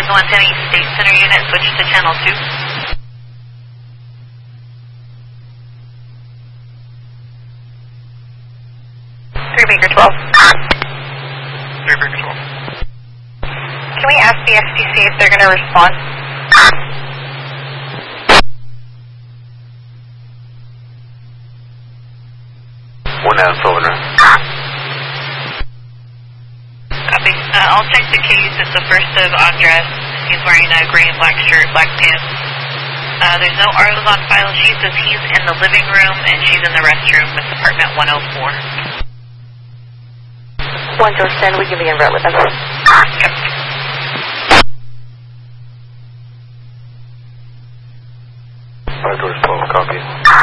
Montana East State Center unit, switch to channel 2. 3 Baker 12. 3 Baker 12. Can we ask the FTC if they're going to respond? One out, Sullivan. Copy. I'll check the case. It's the 1st of Andres. He's wearing a gray and black shirt, black pants. There's no articles on file. She says he's in the living room and she's in the restroom. It's apartment 104. 1 George 10, we can be in route with them. Yep. George 12, copy.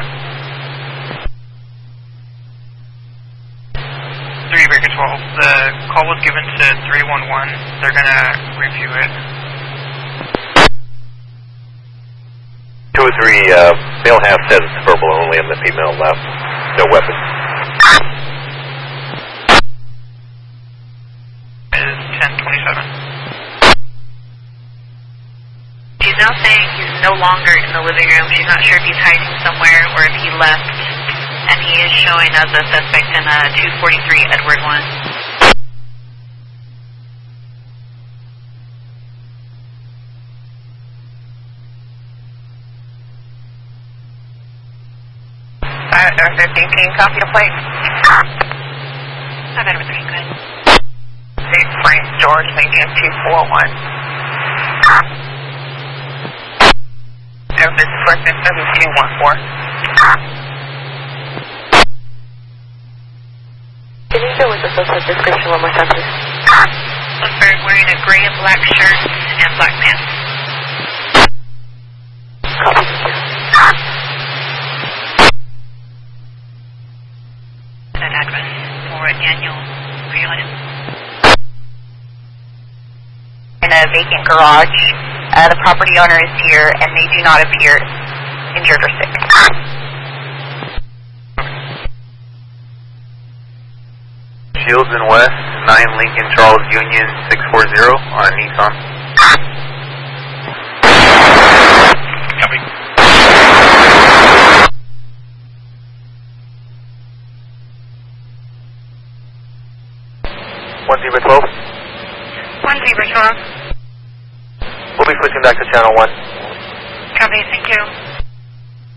3 Baker 12. The call was given to 311. They're going to review it. 203, male half says it's verbal only and the female left. No weapon. Is 1027. She's now saying he's no longer in the living room. She's not sure if he's hiding somewhere or if he left. And he is showing as a suspect in 243 Edward 1. Edward 13, can you copy the plate? I've Edward 13, go ahead. 6 Frank George, Lincoln 241. Edward 214. Can you go with the suspect description one more time, please? Suspect wearing a gray and black shirt and black pants. Copy. That address for Daniel Freeland. In a vacant garage. The property owner is here and they do not appear injured or sick. Shields and West, 9 Lincoln Charles Union 640 on a Nissan. Copy. 1-12. 1-12. We'll be switching back to channel 1. Copy, thank you.